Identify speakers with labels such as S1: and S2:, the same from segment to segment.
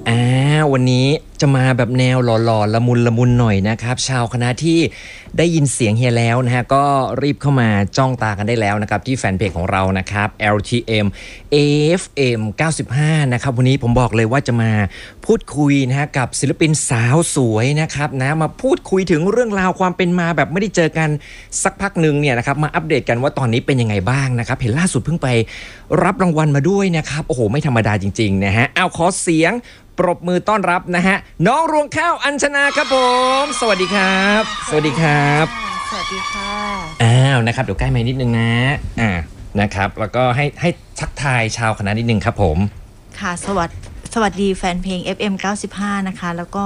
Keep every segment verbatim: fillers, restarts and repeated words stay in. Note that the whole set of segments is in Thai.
S1: อ่าวันนี้จะมาแบบแนวหล่อๆละมุนละมุนหน่อยนะครับชาวคณะที่ได้ยินเสียงเฮียแล้วนะฮะก็รีบเข้ามาจ้องตากันได้แล้วนะครับที่แฟนเพจของเรานะครับ แอล ที เอ็ม เอ เอฟ เอ็ม เก้าสิบห้านะครับวันนี้ผมบอกเลยว่าจะมาพูดคุยนะฮะกับศิลปินสาวสวยนะครับนะมาพูดคุยถึงเรื่องราวความเป็นมาแบบไม่ได้เจอกันสักพักหนึ่งเนี่ยนะครับมาอัปเดตกันว่าตอนนี้เป็นยังไงบ้างนะครับเห็นล่าสุดเพิ่งไปรับรางวัลมาด้วยนะครับโอ้โหไม่ธรรมดาจริงๆนะฮะเอาขอเสียงปรบมือต้อนรับนะฮะน้องรวงข้าวอัญชนาครับผมสวัสดีครับสวัสดีครับ
S2: สวัสดีค่ะ
S1: อ้าวนะครับเดี๋ยวใกล้ไมค์นิดนึงนะอ่านะครับแล้วก็ให้ให้ทักทายชาวคณะนิดนึงครับผม
S2: ค่ะสวัสดีสวัสดีแฟนเพลง เอฟ เอ็ม เก้าสิบห้านะคะแล้วก็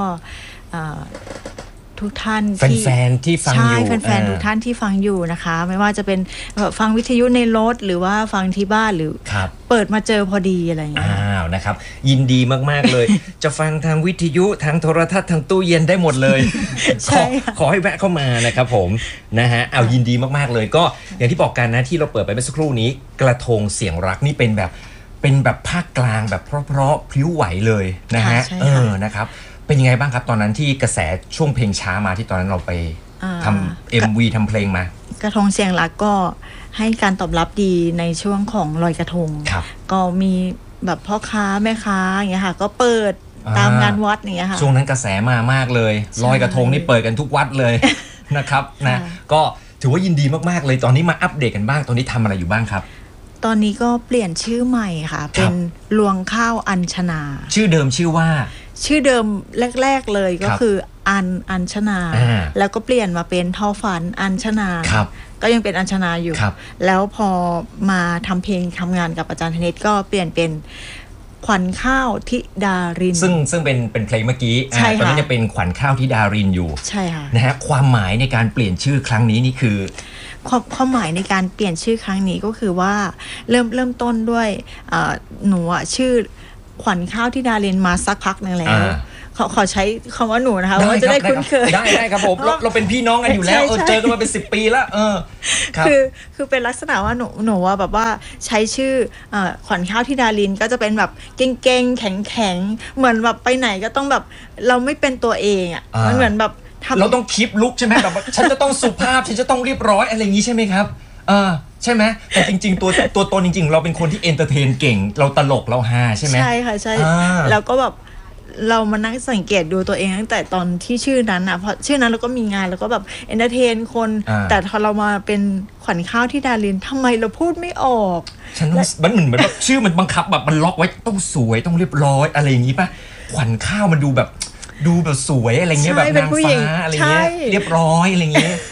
S2: ทุกท่าน
S1: ที่แฟนๆที่ฟังอยู่
S2: ใช่แฟนๆทุกท่านที่ฟังอยู่นะคะไม่ว่าจะเป็นฟังวิทยุในรถหรือว่าฟังที่บ้านหรือเปิดมาเจอพอดีอะไรอย่างเงี้ย
S1: อ้าวนะครับยินดีมากๆเลย จะฟังทางวิทยุทางโทรทัศน์ทางตู้เย็นได้หมดเลยขอขอให้แวะเข้ามานะครับผมนะฮะเอายินดีมากๆเลยก็อย่างที่บอกกันนะที่เราเปิดไปเมื่อสักครู่นี้กระทงเสียงรักนี่เป็นแบบเป็นแบบภาคกลางแบบเพราะๆพลิ้วไหวเลยนะฮะเออนะครับเป็นยังไงบ้างครับตอนนั้นที่กระแสช่วงเพลงช้ามาที่ตอนนั้นเราไปทำ เอ็ม วี ทำเพลงม
S2: ากระทงเสียงรักก็ให้การตอบรับดีในช่วงของลอยกระทงก็มีแบบพ่อค้าแม่ค้าอย่างเงี้ยค่ะก็เปิดตามงานวัดอย่างเงี้ยค่ะ
S1: ช่วงนั้นกระแสมามากเลยลอยกระทงนี่เปิดกันทุกวัดเลย นะครับนะก็ถือว่ายินดีมากๆเลยตอนนี้มาอัปเดตกันบ้างตอนนี้ทำอะไรอยู่บ้างครับ
S2: ตอนนี้ก็เปลี่ยนชื่อใหม่ค่ะเป็นรวงข้าวอัญชนา
S1: ชื่อเดิมชื่อว่า
S2: ชื่อเดิมแรกๆเลยก็คืออัญอัญชนาแล้วก็เปลี่ยนมาเป็นทอฝันอัญชนาก็ยังเป็นอัญชนาอยู่แล้วพอมาทำเพลงทำงานกับอาจารย์ธเนศก็เปลี่ยนเป็นขวัญข้าวธิดาริน
S1: ซึ่งซึ่งเป็นเป็นเพลงเมื่อกี้ตอนนี้จะเป็นขวัญข้าวธิดารินอยู่
S2: ใช่ค่ะ
S1: นะฮะความหมายในการเปลี่ยนชื่อครั้งนี้นี่คือ
S2: ความความหมายในการเปลี่ยนชื่อครั้งนี้ก็คือว่าเริ่มเริ่มต้นด้วยหนูชื่อขวัญข้าวธิดารินมาสักพักนึงแล้วขอขอใช้คำว่าหนูนะคะว่าจะได้คุ้นเคย
S1: ได้ได้ครับผมเราเราเป็นพี่น้องกันอยู่แล้วเจอกันมาเป็นสิบปีแล้วเออ
S2: คือคือเป็นลักษณะว่าหนูหนูว่าแบบว่าใช้ชื่อขวัญข้าวธิดารินก็จะเป็นแบบเก่งๆแข็งๆเหมือนแบบไปไหนก็ต้องแบบเราไม่เป็นตัวเองอ่ะมันเหมือนแบบ
S1: เราต้องคีปลุคใช่ไหมแบบฉันจะต้องสุภาพฉันจะต้องเรียบร้อยอะไรอย่างนี้ใช่ไหมครับเออใช่ไหมแต่จริงๆตัวตัวตนจริงๆเราเป็นคนที่เอนเตอร์เทนเก่งเราตลกเราฮาใช่ไหม
S2: ใช่ค่ะใช่แล้วก็แบบเรามานั่งสังเกตดูตัวเองตั้งแต่ตอนที่ชื่อนั้นอ่ะเพราะชื่อนั้นเราก็มีงานแล้วก็แบบเอนเตอร์เทนคนแต่พอเรามาเป็นขวัญข้าวธิดารินทำไมเราพูดไม่ออก
S1: ฉันมันเหมือนแบบชื่อมันบังคับแบบมันล็อกไว้ต้องสวยต้องเรียบร้อยอะไรอย่างนี้ป่ะขวัญข้าวมันดูแบบดูแบบสวยอะไรเงี้ยแบบนางฟ้าอะไรเงี้ยเรียบร้อยอะไรเงี้ย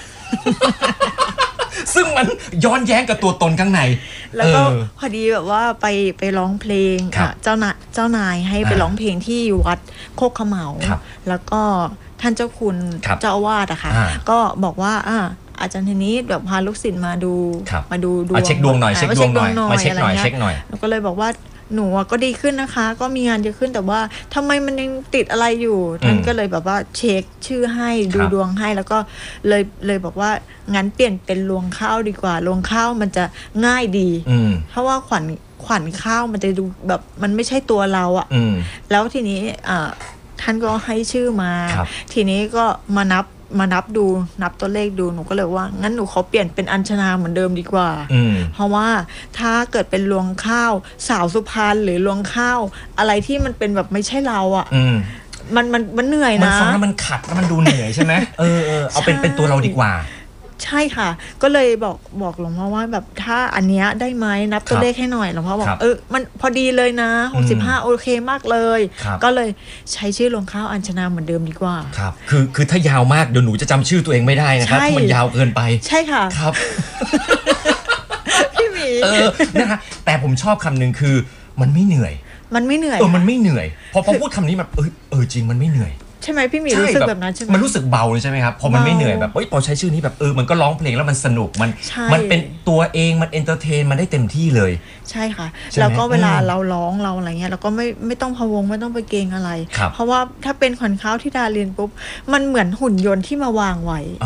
S1: ซึ่งมันย้อนแย้งกับตัวตนข้างใน
S2: แล้วก็พอดีแบบว่าไปไปร้องเพลงเจ้านายเจ้านายให้ไปร้องเพลงที่วัดโคกขะเหมาแล้วก็ท่านเจ้าคุณเจ้าอาวาสอะค่ะก็บอกว่าอ่าอาจารย์ธนิตแบบพาลูกศิษย์มาดูมาดูดวง
S1: เช็คดวงหน่อยเช็คดวงหน่อยมาเช็คหน่อยเช็คหน่อย
S2: แล้วก็เลยบอกว่าหนูก็ดีขึ้นนะคะก็มีงานเยอะขึ้นแต่ว่าทำไมมันยังติดอะไรอยู่ท่านก็เลยแบบว่าเช็คชื่อให้ดูดวงให้แล้วก็เลยเลยบอกว่างั้นเปลี่ยนเป็นรวงข้าวดีกว่ารวงข้าวมันจะง่ายดีเพราะว่าขวัญขวัญข้าวมันจะดูแบบมันไม่ใช่ตัวเราอะแล้วทีนี้ท่านก็ให้ชื่อมาทีนี้ก็มานับมานับดูนับตัวเลขดูหนูก็เลยว่างั้นหนูขอเปลี่ยนเป็นอัญชนาเหมือนเดิมดีกว่าเพราะว่าถ้าเกิดเป็นรวงข้าวสาวสุพรรณหรือรวงข้าวอะไรที่มันเป็นแบบไม่ใช่เราอ่ะมันมันมันเหนื่อยนะ
S1: มันฟังแล้วมันขัดแล้วมันดูเหนื่อยใช่ไหมเออเออเอาเป็นเป็นตัวเราดีกว่า
S2: ใช่ค่ะก็เลยบอกบอกหลวงพ่อว่าแบบถ้าอันเนี้ยได้ไหมนับตัวเลขให้หน่อยหลวงพ่อบอกเออมันพอดีเลยนะหกสิบห้าโอเคมากเลยก็เลยใช้ชื่อรวงข้าวอัญชนาเหมือนเดิมดีกว่า
S1: ครับคือคือถ้ายาวมากเดี๋ยวหนูจะจำชื่อตัวเองไม่ได้นะครับถ้ามันยาวเกินไป
S2: ใช่ค่ะ
S1: ครับ
S2: พี่หมี
S1: เออนะคะแต่ผมชอบคำหนึ่งคือมันไม่เหนื่อย
S2: มันไม่เหนื่อย
S1: เออมันไม่เหนื่อยพอพอพูดคำนี้แบบเออเออจริงมันไม่เหนื่อย
S2: ใช่ไหมพี่หมีรู้สึกแบบนั้นใช่ไหม
S1: มันรู้สึกเบาเลยใช่ไหมครับพอมันไม่เหนื่อยแบบเอ้ยพอใช้ชื่อนี้แบบเออมันก็ร้องเพลงแล้วมันสนุกมันมันเป็นตัวเองมันเอนเตอร์เทนมันได้เต็มที่เลย
S2: ใช่ค่ะแล้วก็เวลาเราร้องเราอะไรเงี้ยเราก็ไม่ไม่ต้องพะวงไม่ต้องไปเกรงอะไรเพราะว่าถ้าเป็นขวัญข้าวธิดารินปุ๊บมันเหมือนหุ่นยนต์ที่มาวางไว้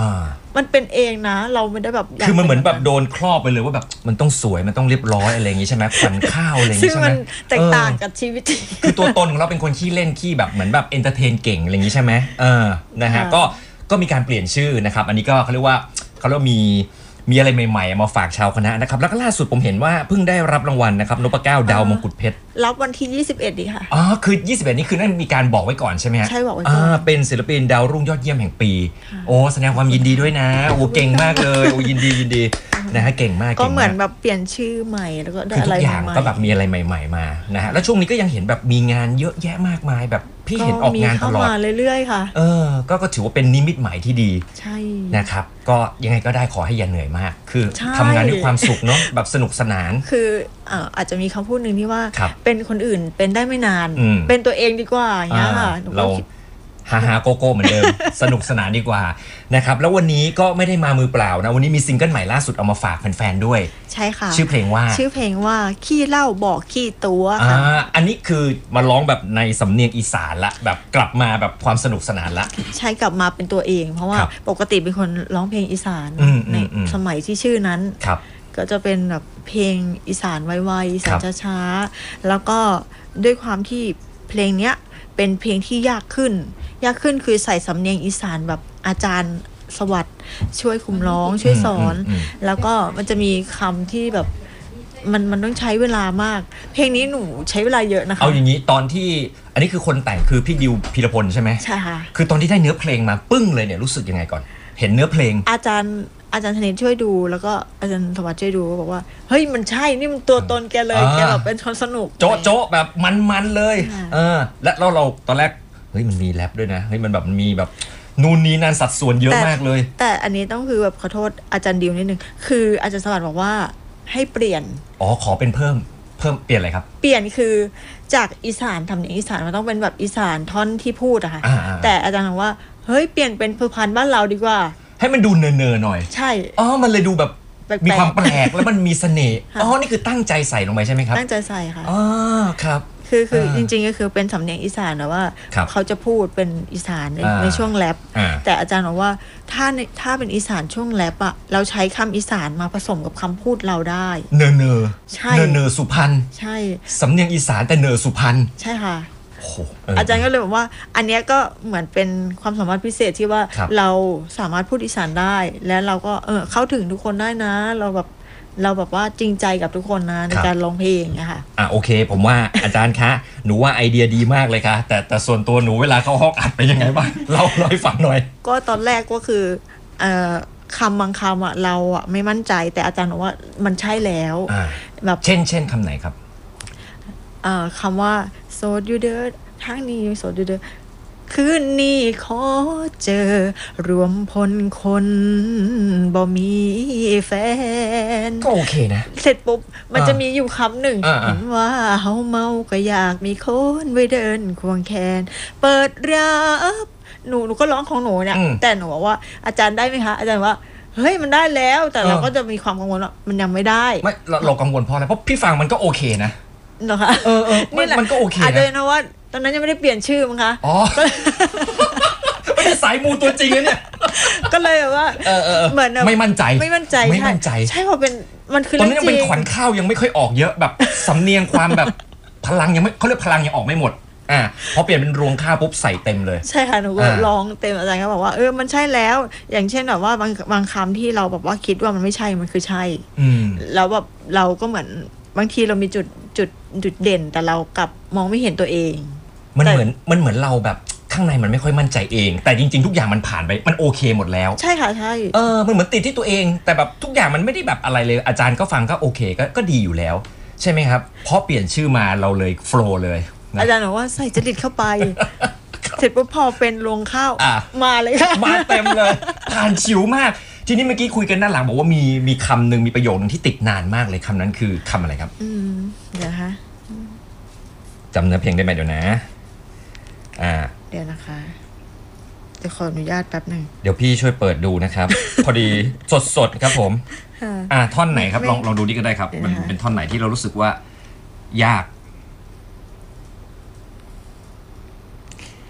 S2: มันเป็นเองนะเราไม่ได้แบบ
S1: คือมันเหมือนแบบโดนครอบไปเลยว่าแบบมันต้องสวยมันต้องเรียบร้อยอะไรอย่างงี้ใช่ไหมขวัญข้าวอะไรอย่างงี้ใช่ไหม
S2: ซึ่งมันแตกต่างกับชีวิต
S1: คือตัวตนของเราเป็นคนขี้เล่นขี้แบบเหมือนแบบเอนเตอร์เทนเก่งอะไรอย่างงี้ใช่ไหมเออนะฮะก็ก็มีการเปลี่ยนชื่อนะครับอันนี้ก็เขาเรียกว่าเขาเรียกมีมีอะไรใหม่ๆมาฝากชาวคณะนะครับแล้วก็ล่าสุดผมเห็นว่าเพิ่งได้รับรางวัลนะครับนพเก้าดาวมงกุฎเพชร
S2: รับวันที่ยี่สิบเอ็ดดีค่ะ
S1: อ๋อคือยี่สิบเอ็ดนี่คือนั่นมีการบอกไว้ก่อนใช่ไหมฮะ
S2: ใช่บอกไว้ก่อน
S1: อ่าเป็นศิลปินดาวรุ่งยอดเยี่ยมแห่งปีโอ้แสดงความยินดีด้วยนะโอ้เก่งมากเลยโอ้ยินดียินดีนะฮะเก่งมาก
S2: ก็เหมือนแบบเปลี่ยนชื่อใหม่แล้วก็ได้อะไรใหม่
S1: ทุกอย่างก็แบบมีอะไรใหม่ๆมานะฮะแล้วช่วงนี้ก็ยังเห็นแบบมีงานเยอะแยะมากมายแบบพี่เห็นออกงานตลอด
S2: มาเรื่อยๆค่ะ
S1: เออก็ก็ถือว่าเป็นนิมิตใหม่ที่ดี
S2: ใช่
S1: นะครับก็ยังไงก็ได้ขอให้อย่าเหนื่อยมากคือทำงานด้วยความสุขเนาะแบบสนุกสนาน
S2: คืออาจจะมีคำพูดหนึ่งที่ว่าเป็นคนอื่นเป็นได้ไม่นานเป็นตัวเองดีกว่าอย่างเงี้ยค่ะ
S1: เราฮาฮาโกโก้เหมือนเดิมสนุกสนานดีกว่านะครับแล้ววันนี้ก็ไม่ได้มามือเปล่านะวันนี้มีซิงเกิลใหม่ล่าสุดเอามาฝากแฟนๆด้วย
S2: ใช่ค่ะ
S1: ชื่อเพลงว่า
S2: ชื่อเพลงว่าขี้เหล้าบอกขี้ตัว
S1: ค่ะอ่าอันนี้คือมาร้องแบบในสำเนียงอีสานละแบบกลับมาแบบความสนุกสนานละ
S2: ใช่กลับมาเป็นตัวเองเพราะว่าปกติเป็นคนร้องเพลงอีสานในสมัยที่ชื่อนั้นก็จะเป็นแบบเพลงอีสานไวๆอีสานช้าๆแล้วก็ด้วยความที่เพลงเนี้ยเป็นเพลงที่ยากขึ้นยากขึ้นคือใส่สำเนียงอีสานแบบอาจารย์สวัสดิ์ช่วยคุมร้องช่วยสอนแล้วก็มันจะมีคำที่แบบมันมันต้องใช้เวลามากเพลงนี้หนูใช้เวลาเยอะนะคะ
S1: เอาอย่างนี้ตอนที่อันนี้คือคนแต่งคือพี่ดิวพีรพลใช่ไหม
S2: ใช่ค่ะ
S1: คือตอนที่ได้เนื้อเพลงมาปึ้งเลยเนี่ยรู้สึกยังไงก่อนเห็นเนื้อเพลง
S2: อาจารย์อาจารย์ธนิตช่วยดูแล้วก็อาจารย์สวัสดิ์ช่วยดูบอกว่าเฮ้ยมันใช่นี่มันตัวตนแกเลยแกแบบเป็นคนสนุก
S1: โจ๊ะโจ๊ะแบบมันๆเลยเออและเราเราตอนแรกเฮ้ยมันมีแรปด้วยนะเฮ้ยมันแบบมันมีแบบนูนนี้นั่นสัดส่วนเยอะมากเลย
S2: แต่อันนี้ต้องคือแบบขอโทษอาจารย์ดิวนิดนึงคืออาจารย์สวัสดิ์บอกว่าให้เปลี่ยน
S1: อ๋อขอเป็นเพิ่มเพิ่มเปลี่ยนอะไรครับ
S2: เปลี่ยนคือจากอีสานทำอย่างอีสานมันต้องเป็นแบบอีสานท่อนที่พูดอะค่ะแต่อาจารย์บอกว่าเฮ้ยเปลี่ยนเป็นเพอร์พันบ้านเราดีกว่า
S1: ให้มันดูเนอๆหน่อย
S2: ใช่
S1: อ๋อมันเลยดูแบบมีความแปลกแล้วมันมีเสน่ห์อ๋อนี่คือตั้งใจใส่ลงไปใช่ไหมครับ
S2: ตั้งใจใส่ค่ะ
S1: อ๋อครับ
S2: คือคือจริงๆก็คือเป็นสำเนียงอีสานแต่ว่าเขาจะพูดเป็นอีสานในในช่วงแรปแต่อาจารย์บอกว่าถ้าถ้าเป็นอีสานช่วงแรปอะเราใช้คำอีสานมาผสมกับคำพูดเราได้
S1: เนอเนอ
S2: ใช่
S1: เนอเนอสุพรรณ
S2: ใช่
S1: สำเนียงอีสานแต่เนอสุพรรณ
S2: ใช่ค่ะอาจารย์ก็เลยบอกว่าอันนี้ก็เหมือนเป็นความสามารถพิเศษที่ว่าเราสามารถพูดอีสานได้และเราก็เออเข้าถึงทุกคนได้นะเราแบบเราแบบว่าจริงใจกับทุกคนนะในการร้องเพลงนะคะ
S1: อ่ะโอเคผมว่าอาจารย์คะหนูว่าไอเดียดีมากเลยค่ะแต่แต่ส่วนตัวหนูเวลาเข้าห้องอัดเป็นยังไงบ้างเล่าเล่าให้ฟังหน่อย
S2: ก็ตอนแรกก็คือเอ่อคำบางคำอ่ะเราอ่ะไม่มั่นใจแต่อาจารย์บอกว่ามันใช่แล้ว
S1: แบบเช่นเช่นคำไหนครับ
S2: เอ่อคำว่าโสดอยู่เด้อทางนี้โสดอยู่เด้อคืนนี้ขอเจอรวมพลคนบ่มีแฟน
S1: ก็โอเคนะ
S2: เสร็จปุ๊บมันจะมีอยู่คำหนึ่งเห็นว่าเฮาเมาก็อยากมีคนไว้เดินควงแขนเปิดรับหนูหนูก็ร้องของหนูเนี่ยแต่หนูบอกว่าอาจารย์ได้ไหมคะอาจารย์ว่าเฮ้ยมันได้แล้วแต่เราก็จะมีความกังวลว่ามันยังไม่ได้
S1: ไม่เราเรากังวลเพราะอะไรเพราะพี่ฟังมันก็โอเคนะ
S2: เหรอคะ
S1: เออเออมันก็โอเค
S2: อาจจะนะว่าตอนนั้นยังไม่ได้เปลี่ยนชื่อมั้งคะ
S1: อ๋อไม่ได้สายมูตัวจริงเลยเนี่ย
S2: ก็เลยแบบว่า
S1: เหมือนไม่มั่นใจ
S2: ไม่มั่นใจ
S1: ไม่มั่นใจ
S2: ใช่เพราะเป็นมันคือ
S1: ตอนนี้ยังเป็นขวัญข้าวยังไม่ค่อยออกเยอะแบบสำเนียงความแบบพลังยังไม่เขาเรียกพลังยังออกไม่หมดอ่าพอเปลี่ยนเป็นรวงข้าวปุ๊บใส่เต็มเลย
S2: ใช่ค่ะหนูก็ลองเต็มอาจารย์ก็บอกว่าเออมันใช่แล้วอย่างเช่นแบบว่าบางบางคำที่เราแบบว่าคิดว่ามันไม่ใช่มันคือใช่แล้วแบบเราก็เหมือนบางทีเรามีจุดจุดจุดเด่นแต่เรากลับมองไม่เห็นตัวเอง
S1: มันเหมือนมันเหมือนเราแบบข้างในมันไม่ค่อยมั่นใจเองแต่จริงๆทุกอย่างมันผ่านไปมันโอเคหมดแล้ว
S2: ใช่ค่ะใช่
S1: เออมันเหมือนติดที่ตัวเองแต่แบบทุกอย่างมันไม่ได้แบบอะไรเลยอาจารย์ก็ฟังก็โอเคก็ก็ดีอยู่แล้วใช่ไหมครับเพราะเปลี่ยนชื่อมาเราเลยโฟลว์เลย
S2: อาจารย์บอกว่าใส่จริตเข้าไปเสร็จปุ๊บพอเป็นรวงข้าวมาเลยค่ะ
S1: มาเต็มเลยผ่านชิวมากทีนี้เมื่อกี้คุยกันด้านหลังบอกว่ามีมีคำหนึ่งมีประโยคนึงที่ติดนานมากเลยคำนั้นคือคำอะไรครับ
S2: อืมเดี๋ยวคะ
S1: จำเนื้อเพลงได้ไหมเดี๋ยวนะอ่า
S2: เดี๋ยวนะคะจะขออนุญาตแป๊บหนึ่ง
S1: เดี๋ยวพี่ช่วยเปิดดูนะครับ พอดีสดๆครับผมอ่าท่อนไหนครับลองลองดูดิก็ได้ครับมันเป็นท่อนไหนที่เรารู้สึกว่ายาก
S2: พ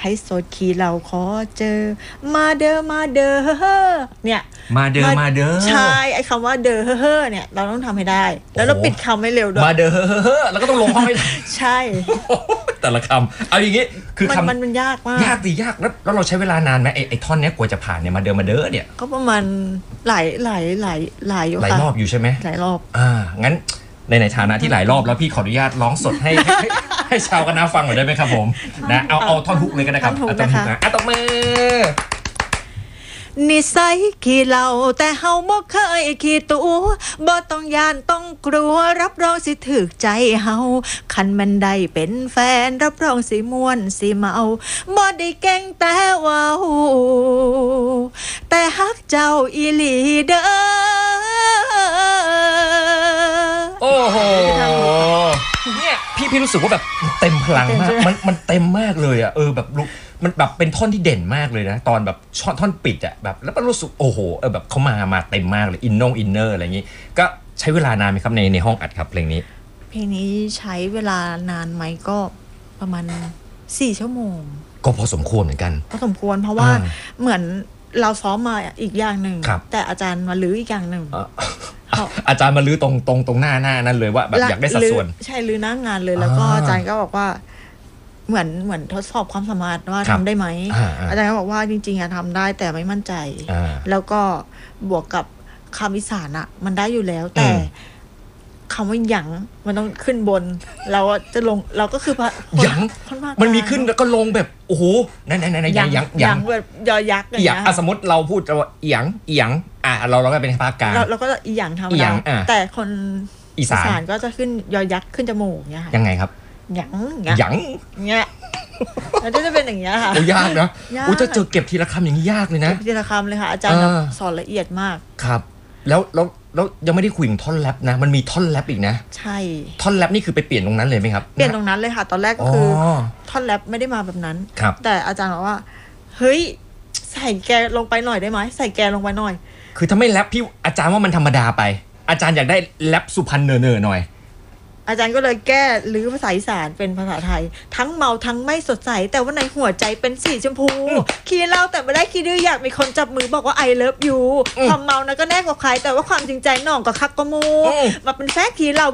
S2: ให้โสดขี่เราขอเจอมาเด้อมาเด้อเนี่ย
S1: มาเด้อมาเด้อ
S2: ใช่ไอ้คำว่าเด้อเนี่ยเราต้องทำให้ได้แล้วเราปิดคำให้เร็วด้วย
S1: มาเด้อแล้วก็ต้องลงเข้าไป
S2: ใช่
S1: แต่ละคำเอาอย่างงี้คือคำ
S2: มันมันยากมาก
S1: ยากดิยากแล้วแล้วเราใช้เวลานานไหมไอ้ไอ้ท่อนเนี้ยกว่าจะผ่านเนี่ยมาเด้อมาเด้อเนี่ย
S2: ก็ประมาณหลายหลายหลายหลาย
S1: หลายรอบอยู่ใช่ไหม
S2: หลายรอบ
S1: อ่างั้นในในฐานะที่หลายรอบแล้วพี่ขออนุญาตร้องสดให้ให้ให้ชาวคณะฟังหน่อยได้ไหมครับผมนะเอาเอาท่อนฮุกเลยก็ได้ครับเอาท่อนฮุกนะอ่ะตบมือ
S2: นิสัยขี้เหล้าแต่เฮาบ่เคยขี้ตัวบ่ต้องย่านต้องกลัวรับรองสิถึกใจเฮาคันมันได้เป็นแฟนรับรองสิม่วนสิเมาบ่ได้เก่งแต่เว้าแต่ฮักเจ้าอีหลีเด้อ
S1: โอ้โหเนี่ยพี่พี่รู้สึกว่าแบบเต็มพลังมากมันมันเต็มมากเลยอ่ะเออแบบมันแบบเป็นท่อนที่เด่นมากเลยนะตอนแบบท่อนปิดอ่ะแบบแล้วก็รู้สึกโอ้โหเออแบบเขามามาเต็มมากเลยอินนงอินเนอร์อะไรอย่างงี้ก็ใช้เวลานานไหมครับในในห้องอัดครับเพลงนี้
S2: เพลงนี้ใช้เวลานานไหมก็ประมาณสี่ชั่วโมง
S1: ก็พอสมควรเหมือนกัน
S2: พอสมควรเพราะว่าเหมือนเราซ้อมมาอีกอย่างหนึ่งแต่อาจารย์มาลื้ออีกอย่างหนึ่ง
S1: อาจารย์มาลื้อตรงตรงตรงหน้าหน้านั่นเลยว่าแบบอยากได้สัดส่วน
S2: ใช่ลื้อหน้างานเลยแล้วก็อาจารย์ก็บอกว่าเหมือนเหมือนทดสอบความสามารถว่าทำได้ไหมอาจารย์ก็บอกว่าจริงๆอะทำได้แต่ไม่มั่นใจแล้วก็บวกกับคำอีสานอะมันได้อยู่แล้วแต่คำว่าหยังมันต้องขึ้นบนเราจะลงเราก็คือ
S1: หยังมันมีขึ้นแล้วก็ลงแบบโอ้โหนั่นนั่นนั่นหยัง
S2: หยังแบบยอยักษ์อย่างเงี้ย
S1: สมมติเราพูดว่าหยังหยังอ่ะเราเราก็เป็นภาคกลาง
S2: เราก็อีหยังธรรมดาแต่คนอีสานก็จะขึ้นยอยักษ์ขึ้นจมูกเงี้ย
S1: ยังไงครับ
S2: หยัง
S1: หยัง
S2: เงี้ยแล้วจะเป็นอย่างเงี้ยค่ะ
S1: โอ้ยากนะโอ้จะเจอเก็บทีละคำอย่างนี้ยากเลยนะ
S2: ทีละคำเลยค่ะอาจารย์สอนละเอียดมาก
S1: ครับแล้วแล้วแล้วยังไม่ได้คุยถึงท่อนแรปนะมันมีท่อนแรปอีกนะ
S2: ใช่
S1: ท่อนแรปนี่คือไปเปลี่ยนตรงนั้นเลยไหมครับ
S2: เปลี่ยนตรงนั้นเลยค่ะตอนแรกก็คือท่อนแรปไม่ได้มาแบบนั้นแต่อาจารย์บอกว่าเฮ้ยใส่แกลงไปหน่อยได้ไหมใส่แกลงไปหน่อย
S1: คือถ้าไม่แรปพี่อาจารย์ว่ามันธรรมดาไปอาจารย์อยากได้แรปสุพรรณเนอเนอหน่อย
S2: อาจารย์ก็เลยแก้หรือภาษาอีสานเป็นภาษาไทยทั้งเมาทั้งไม่สดใสแต่ว่าในหัวใจเป็นสีชมพูขี้เหล้าแต่ไม่ได้ขี้ดื้ออยากมีคนจับมือบอกว่า I love you ความเมานะก็แน่กว่าใครแต่ว่าความจริงใจน้องก็คักก็มูมาเป็นแฟนขี้เหล้า